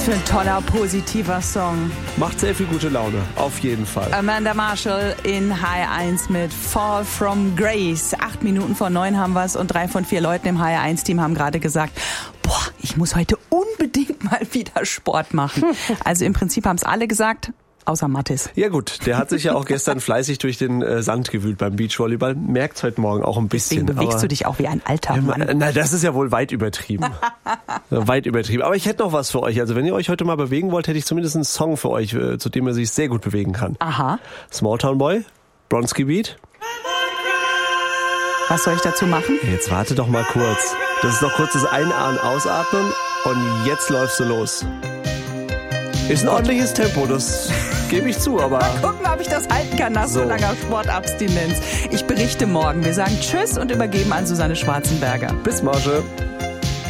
Was für ein toller, positiver Song. Macht sehr viel gute Laune, auf jeden Fall. Amanda Marshall in HR1 mit Fall from Grace. 8 Minuten vor 9 haben wir es und 3 von 4 Leuten im HR1-Team haben gerade gesagt, boah, ich muss heute unbedingt mal wieder Sport machen. Also im Prinzip haben es alle gesagt. Außer Mathis. Ja gut, der hat sich ja auch gestern fleißig durch den Sand gewühlt beim Beachvolleyball. Merkt's heute Morgen auch ein bisschen. Deswegen bewegst du dich auch wie ein alter Mann. Na, das ist ja wohl weit übertrieben. Weit übertrieben. Aber ich hätte noch was für euch. Also wenn ihr euch heute mal bewegen wollt, hätte ich zumindest einen Song für euch, zu dem ihr sich sehr gut bewegen kann. Aha. Small Town Boy, Bronski Beat. Was soll ich dazu machen? Jetzt warte doch mal kurz. Das ist noch kurz das Einatmen, Ausatmen und jetzt läufst du los. Ist ein ordentliches Tempo, das gebe ich zu, aber... Mal gucken, ob ich das halten kann nach so langer Sportabstinenz. Ich berichte morgen. Wir sagen Tschüss und übergeben an Susanne Schwarzenberger. Bis morgen.